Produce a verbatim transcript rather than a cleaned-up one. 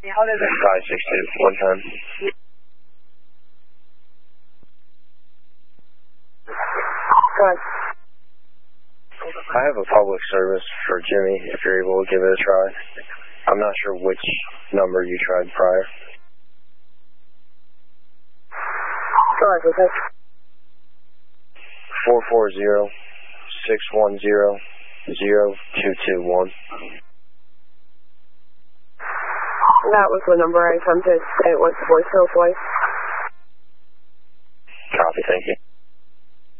Yeah, how does it? five six two, one time. Go ahead. I have a public service for Jimmy, if you're able to give it a try. I'm not sure which number you tried prior. Go ahead, okay. four four zero, six one zero, zero two two one. That was the number I attempted. It was voicemail twice. Copy, thank you.